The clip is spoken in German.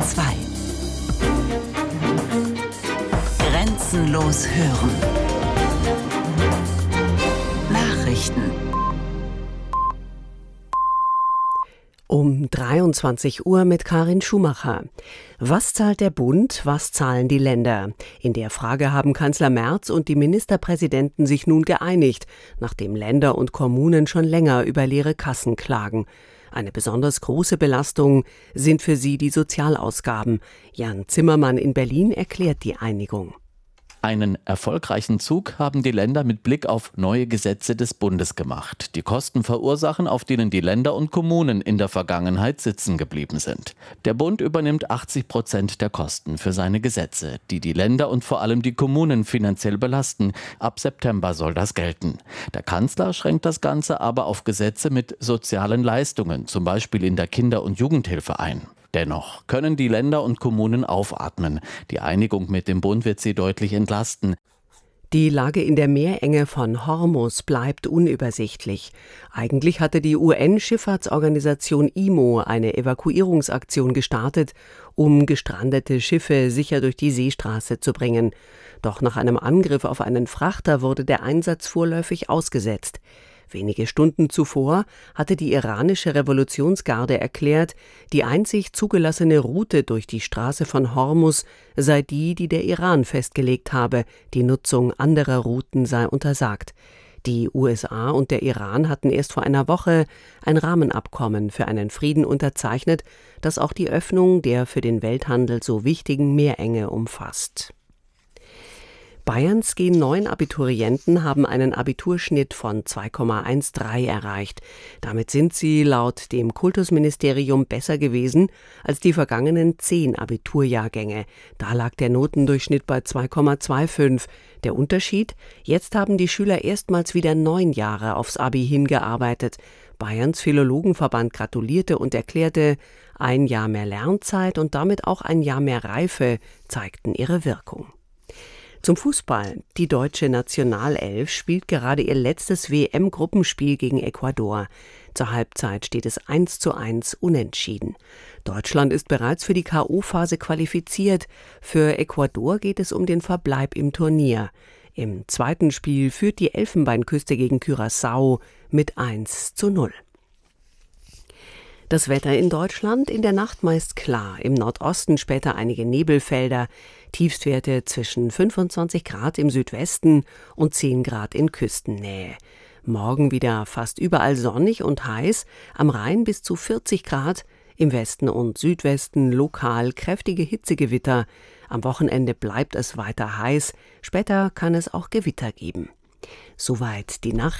2. Grenzenlos hören. Nachrichten. Um 23 Uhr mit Karin Schumacher. Was zahlt der Bund, was zahlen die Länder? In der Frage haben Kanzler Merz und die Ministerpräsidenten sich nun geeinigt, nachdem Länder und Kommunen schon länger über leere Kassen klagen. Eine besonders große Belastung sind für sie die Sozialausgaben. Jan Zimmermann in Berlin erklärt die Einigung. Einen erfolgreichen Zug haben die Länder mit Blick auf neue Gesetze des Bundes gemacht, die Kosten verursachen, auf denen die Länder und Kommunen in der Vergangenheit sitzen geblieben sind. Der Bund übernimmt 80% der Kosten für seine Gesetze, die die Länder und vor allem die Kommunen finanziell belasten. Ab September soll das gelten. Der Kanzler schränkt das Ganze aber auf Gesetze mit sozialen Leistungen, zum Beispiel in der Kinder- und Jugendhilfe ein. Dennoch können die Länder und Kommunen aufatmen. Die Einigung mit dem Bund wird sie deutlich entlasten. Die Lage in der Meerenge von Hormuz bleibt unübersichtlich. Eigentlich hatte die UN-Schifffahrtsorganisation IMO eine Evakuierungsaktion gestartet, um gestrandete Schiffe sicher durch die Seestraße zu bringen. Doch nach einem Angriff auf einen Frachter wurde der Einsatz vorläufig ausgesetzt. Wenige Stunden zuvor hatte die iranische Revolutionsgarde erklärt, die einzig zugelassene Route durch die Straße von Hormuz sei die, die der Iran festgelegt habe. Die Nutzung anderer Routen sei untersagt. Die USA und der Iran hatten erst vor einer Woche ein Rahmenabkommen für einen Frieden unterzeichnet, das auch die Öffnung der für den Welthandel so wichtigen Meerenge umfasst. Bayerns G9 Abiturienten haben einen Abiturschnitt von 2,13 erreicht. Damit sind sie laut dem Kultusministerium besser gewesen als die vergangenen 10 Abiturjahrgänge. Da lag der Notendurchschnitt bei 2,25. Der Unterschied? Jetzt haben die Schüler erstmals wieder 9 Jahre aufs Abi hingearbeitet. Bayerns Philologenverband gratulierte und erklärte, ein Jahr mehr Lernzeit und damit auch ein Jahr mehr Reife zeigten ihre Wirkung. Zum Fußball. Die deutsche Nationalelf spielt gerade ihr letztes WM-Gruppenspiel gegen Ecuador. Zur Halbzeit steht es 1:1 unentschieden. Deutschland ist bereits für die K.O.-Phase qualifiziert. Für Ecuador geht es um den Verbleib im Turnier. Im zweiten Spiel führt die Elfenbeinküste gegen Curaçao mit 1:0. Das Wetter in Deutschland in der Nacht meist klar, im Nordosten später einige Nebelfelder, Tiefstwerte zwischen 25 Grad im Südwesten und 10 Grad in Küstennähe. Morgen wieder fast überall sonnig und heiß, am Rhein bis zu 40 Grad, im Westen und Südwesten lokal kräftige Hitzegewitter. Am Wochenende bleibt es weiter heiß, später kann es auch Gewitter geben. Soweit die Nachrichten.